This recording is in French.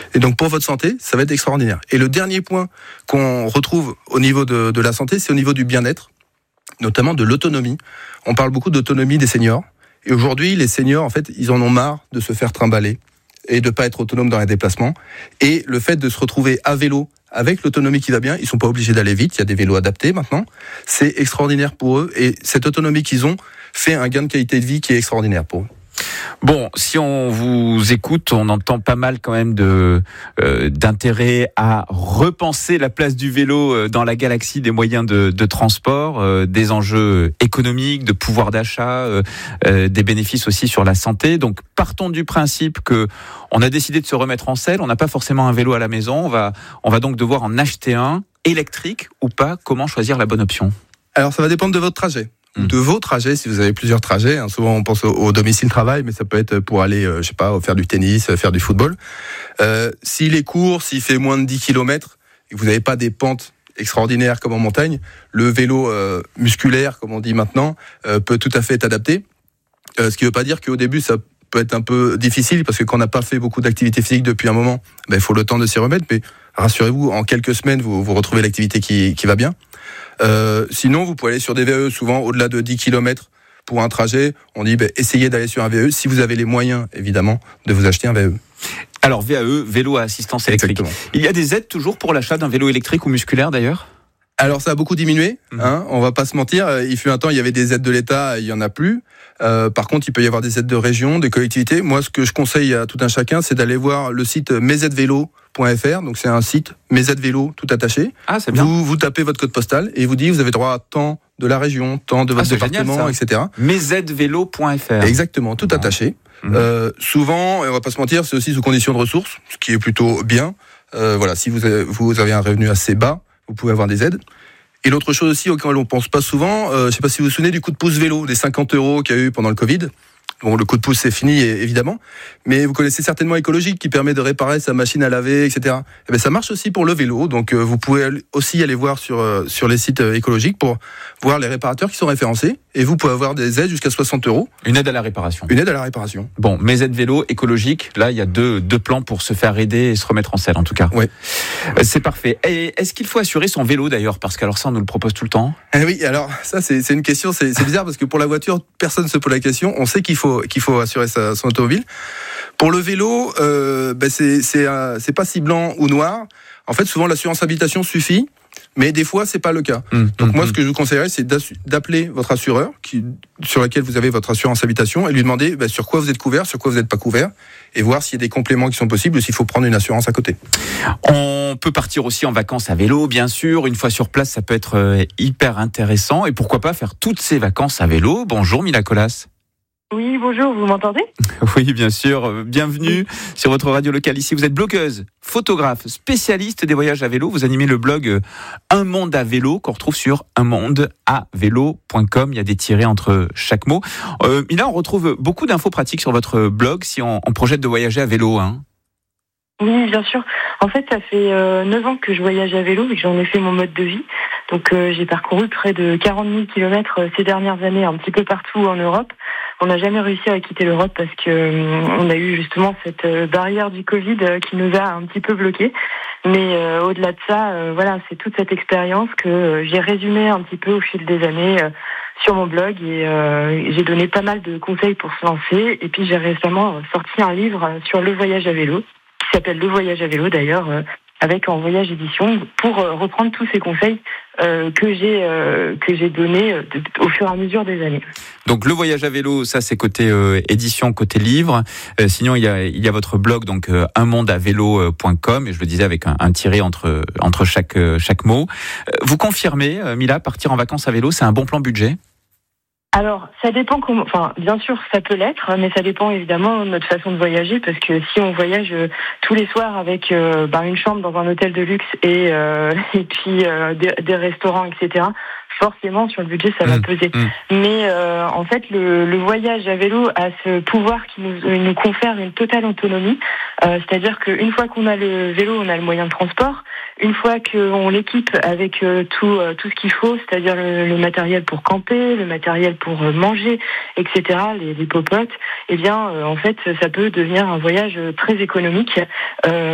Et donc pour votre santé, ça va être extraordinaire. Et le dernier point qu'on retrouve au niveau de la santé, c'est au niveau du bien-être, notamment de l'autonomie. On parle beaucoup d'autonomie des seniors. Et aujourd'hui, les seniors, en fait, ils en ont marre de se faire trimballer et de ne pas être autonomes dans les déplacements. Et le fait de se retrouver à vélo, avec l'autonomie qui va bien, ils ne sont pas obligés d'aller vite, il y a des vélos adaptés maintenant. C'est extraordinaire pour eux. Et cette autonomie qu'ils ont fait un gain de qualité de vie qui est extraordinaire pour eux. Bon, si on vous écoute, on entend pas mal quand même d'intérêt à repenser la place du vélo dans la galaxie des moyens de transport, des enjeux économiques, de pouvoir d'achat, des bénéfices aussi sur la santé. Donc partons du principe que on a décidé de se remettre en selle, on n'a pas forcément un vélo à la maison, on va donc devoir en acheter un, électrique ou pas. Comment choisir la bonne option ? Alors ça va dépendre de votre trajet. De vos trajets, si vous avez plusieurs trajets. Souvent, on pense au domicile-travail, mais ça peut être pour aller, je sais pas, faire du tennis, faire du football. S'il est court, s'il fait moins de 10 km, et que vous n'avez pas des pentes extraordinaires comme en montagne, le vélo musculaire, comme on dit maintenant, peut tout à fait être adapté. Ce qui ne veut pas dire qu'au début, ça peut être un peu difficile, parce que quand on n'a pas fait beaucoup d'activité physique depuis un moment, il faut le temps de s'y remettre. Mais rassurez-vous, en quelques semaines, vous retrouvez l'activité qui va bien. Sinon, vous pouvez aller sur des VE, souvent au-delà de 10 km pour un trajet. On dit, essayez d'aller sur un VE, si vous avez les moyens, évidemment, de vous acheter un VE. Alors, VAE, vélo à assistance électrique. Exactement. Il y a des aides toujours pour l'achat d'un vélo électrique ou musculaire, d'ailleurs ? Alors, ça a beaucoup diminué, on va pas se mentir. Il fut un temps, il y avait des aides de l'État, il y en a plus. Par contre, il peut y avoir des aides de région, des collectivités. Moi, ce que je conseille à tout un chacun, c'est d'aller voir le site mesaidevélo.fr. Donc, c'est un site mesaidevélo tout attaché. Ah, c'est bien. Vous tapez votre code postal et vous dit, vous avez droit à tant de la région, tant de votre département, génial, etc. mesaidevélo.fr. Exactement, tout attaché. Souvent, et on va pas se mentir, c'est aussi sous condition de ressources, ce qui est plutôt bien. Voilà, si vous avez un revenu assez bas, vous pouvez avoir des aides. Et l'autre chose aussi auquel on pense pas souvent, je sais pas si vous vous souvenez du coup de pouce vélo, des 50 € qu'il y a eu pendant le Covid. Bon, le coup de pouce c'est fini évidemment, mais vous connaissez certainement Écologique qui permet de réparer sa machine à laver, etc. Et bien ça marche aussi pour le vélo, donc vous pouvez aussi aller voir sur les sites écologiques pour voir les réparateurs qui sont référencés, et vous pouvez avoir des aides jusqu'à 60 €. Une aide à la réparation. Une aide à la réparation. Bon, mes aides vélo écologiques, là il y a deux plans pour se faire aider et se remettre en selle en tout cas. Oui. C'est parfait. Et est-ce qu'il faut assurer son vélo d'ailleurs ? Parce qu'alors ça on nous le propose tout le temps. Oui, alors ça c'est une question, c'est bizarre parce que pour la voiture, personne ne se pose la question. On sait qu'il faut assurer son automobile. Pour le vélo, c'est pas si blanc ou noir. En fait, souvent l'assurance habitation suffit, mais des fois c'est pas le cas. Donc moi, ce que je vous conseillerais, c'est d'appeler votre assureur sur lequel vous avez votre assurance habitation et lui demander sur quoi vous êtes couvert, sur quoi vous n'êtes pas couvert, et voir s'il y a des compléments qui sont possibles ou s'il faut prendre une assurance à côté. On peut partir aussi en vacances à vélo, bien sûr. Une fois sur place, ça peut être hyper intéressant. Et pourquoi pas faire toutes ces vacances à vélo ? Bonjour Mila Colas. Oui, bonjour, vous m'entendez ? Oui, bien sûr. Bienvenue sur votre radio locale ici. Vous êtes blogueuse, photographe, spécialiste des voyages à vélo. Vous animez le blog Un Monde à Vélo qu'on retrouve sur unmondeavélo.com. Il y a des tirets entre chaque mot. Mila, on retrouve beaucoup d'infos pratiques sur votre blog si on projette de voyager à vélo. Oui, bien sûr. En fait, ça fait 9 ans que je voyage à vélo et que j'en ai fait mon mode de vie. Donc, j'ai parcouru près de 40 000 kilomètres ces dernières années, un petit peu partout en Europe. On n'a jamais réussi à quitter l'Europe parce que on a eu justement cette barrière du Covid qui nous a un petit peu bloqués. Mais au-delà de ça, c'est toute cette expérience que j'ai résumée un petit peu au fil des années sur mon blog et j'ai donné pas mal de conseils pour se lancer. Et puis, j'ai récemment sorti un livre sur le voyage à vélo qui s'appelle Le Voyage à vélo d'ailleurs, avec En Voyage Édition, pour reprendre tous ces conseils que j'ai donnés au fur et à mesure des années. Donc Le Voyage à vélo, ça c'est côté édition, côté livre. Sinon il y a votre blog, donc unmondeavélo.com, et je le disais avec un tiret entre chaque mot. Vous confirmez, Mila, partir en vacances à vélo, c'est un bon plan budget ? Alors, ça dépend bien sûr, ça peut l'être, mais ça dépend évidemment de notre façon de voyager, parce que si on voyage tous les soirs avec une chambre dans un hôtel de luxe et puis des restaurants, etc., forcément sur le budget ça va peser. Mais en fait le voyage à vélo a ce pouvoir qui nous confère une totale autonomie, c'est-à-dire qu'une fois qu'on a le vélo, on a le moyen de transport. Une fois qu'on l'équipe avec tout ce qu'il faut, c'est-à-dire le matériel pour camper, le matériel pour manger, etc., les popotes, en fait ça peut devenir un voyage très économique.